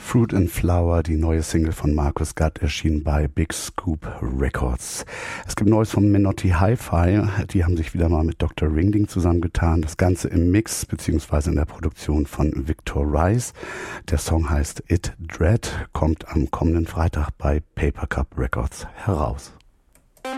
Fruit and Flower, die neue Single von Markus Gatt, erschien bei Big Scoop Records. Es gibt Neues von Menotti Hi-Fi, die haben sich wieder mal mit Dr. Ringding zusammengetan. Das Ganze im Mix bzw. in der Produktion von Victor Rice. Der Song heißt It Dread, kommt am kommenden Freitag bei Paper Cup Records heraus.